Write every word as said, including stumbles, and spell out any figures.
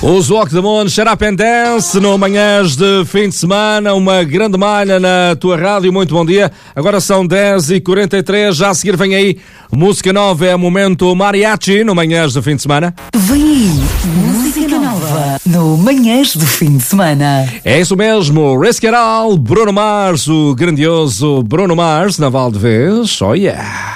Os Walk the Moon, Shut Up and Dance, no manhãs de fim de semana, uma grande malha na tua rádio, muito bom dia. Agora são dez e quarenta e três, já a seguir vem aí música nova, é momento mariachi no manhãs de fim de semana. Vem aí, música nova no manhãs de fim de semana. É isso mesmo, Risque It All, Bruno Mars, o grandioso Bruno Mars, na Valdevez, oh yeah.